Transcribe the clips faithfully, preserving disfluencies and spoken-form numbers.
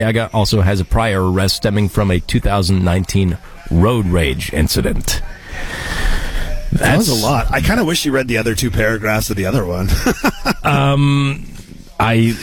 Aga also has a prior arrest stemming from a two thousand nineteen road rage incident. That's, that was a lot. I kind of wish you read the other two paragraphs of the other one. um, I...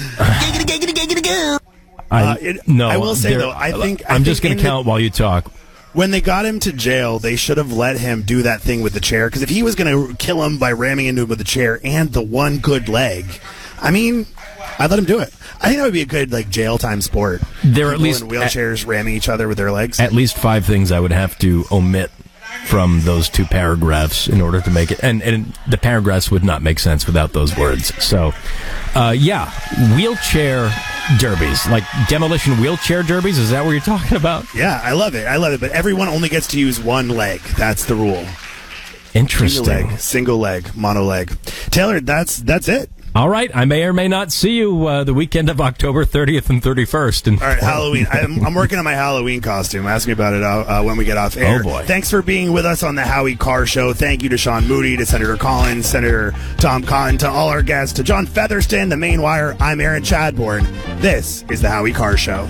I, uh, it, no, I will say, though, I think... I'm I just think going to count the, while you talk. When they got him to jail, they should have let him do that thing with the chair, because if he was going to kill him by ramming into him with the chair and the one good leg, I mean, I'd let him do it. I think that would be a good like jail time sport. There are People at least in wheelchairs at, ramming each other with their legs. At least five things I would have to omit from those two paragraphs in order to make it, and, and the paragraphs would not make sense without those words. So, uh, yeah, wheelchair derbies, like demolition wheelchair derbies. Is that what you're talking about? Yeah, I love it. I love it. But everyone only gets to use one leg. That's the rule. Interesting. Single leg, single leg, mono leg. Taylor, that's that's it. All right, I may or may not see you uh, the weekend of October thirtieth and thirty-first. And all right, Halloween. I'm, I'm working on my Halloween costume. Ask me about it uh, uh, when we get off air. Oh, boy. Thanks for being with us on the Howie Carr Show. Thank you to Sean Moody, to Senator Collins, Senator Tom Cotton, to all our guests, to John Featherston, the Main Wire. I'm Aaron Chadbourne. This is the Howie Carr Show.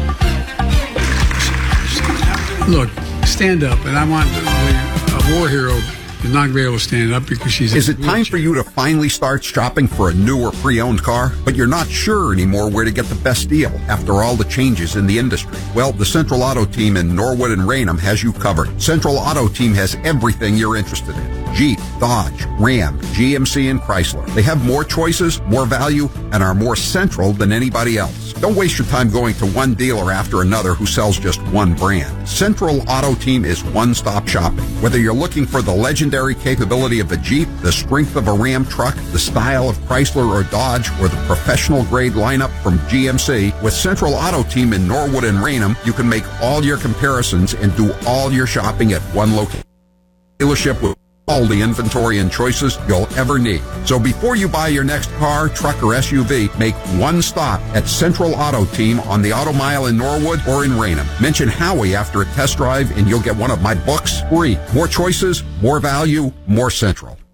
Look, stand up, and I want the, the, a war hero is not going to be able to stand up because she's... Is it time for you to finally start shopping for a new or pre-owned car, but you're not sure anymore where to get the best deal after all the changes in the industry? Well, the Central Auto Team in Norwood and Raynham has you covered. Central Auto Team has everything you're interested in. Jeep, Dodge, Ram, G M C, and Chrysler. They have more choices, more value, and are more central than anybody else. Don't waste your time going to one dealer after another who sells just one brand. Central Auto Team is one-stop shopping. Whether you're looking for the legendary capability of a Jeep, the strength of a Ram truck, the style of Chrysler or Dodge, or the professional-grade lineup from G M C, with Central Auto Team in Norwood and Raynham, you can make all your comparisons and do all your shopping at one location. Dealership with all the inventory and choices you'll ever need. So before you buy your next car, truck, or S U V, make one stop at Central Auto Team on the Auto Mile in Norwood or in Raynham. Mention Howie after a test drive and you'll get one of my books free. More choices, more value, more Central.